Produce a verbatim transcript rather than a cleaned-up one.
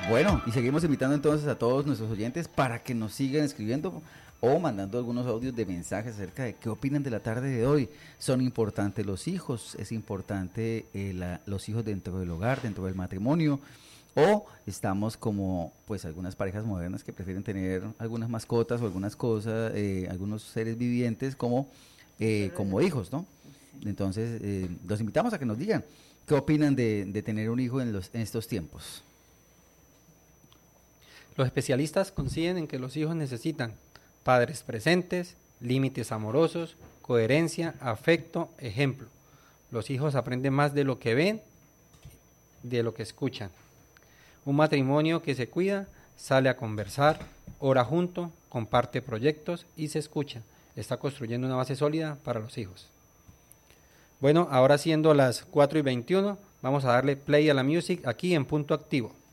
Bueno, y seguimos invitando entonces a todos nuestros oyentes para que nos sigan escribiendo o mandando algunos audios de mensajes acerca de qué opinan de la tarde de hoy. Son importantes los hijos, es importante eh, la, los hijos dentro del hogar, dentro del matrimonio, o estamos como pues algunas parejas modernas que prefieren tener algunas mascotas o algunas cosas, eh, algunos seres vivientes como, eh, como hijos, ¿no? Entonces, eh, los invitamos a que nos digan qué opinan de, de tener un hijo en, los, en estos tiempos. Los especialistas coinciden en que los hijos necesitan padres presentes, límites amorosos, coherencia, afecto, ejemplo. Los hijos aprenden más de lo que ven, de lo que escuchan. Un matrimonio que se cuida sale a conversar, ora junto, comparte proyectos y se escucha. Está construyendo una base sólida para los hijos. Bueno, ahora siendo las cuatro y veintiuno, vamos a darle play a la music aquí en Punto Activo.